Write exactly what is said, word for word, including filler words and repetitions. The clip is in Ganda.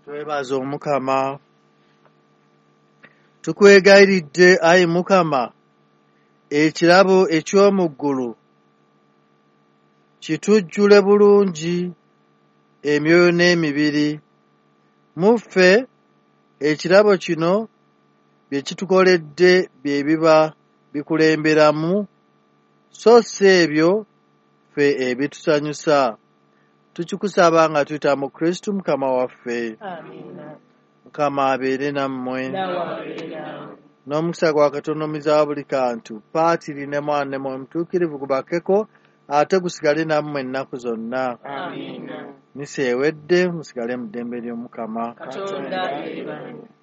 Twebaza Omukama. Tukwegayiridde ayi Mukama, ekirabo eky'omu ggulu kitujjule bulungi emyoyo n'emibiri. Muffe ekirabo kino bye kitukoledde bye biba bikulemberamu, so si ebyo ffe ebitusanyusa. Tukikusaba nga tuyita mu Kristo Mukama waffe. Amiina. Mukama abeere nammwe. Nawabeera. N'omukisa gwa Katonda omuyiza wa buli kantu, Paatiri ne Mwana ne Mwoyo Mutuukirivu gubakeko ate gusigale nammwe ennaku zonna. Amiina. Misa ewedde, musigale mu ddembe ly'Omukama. Katonda yeebale.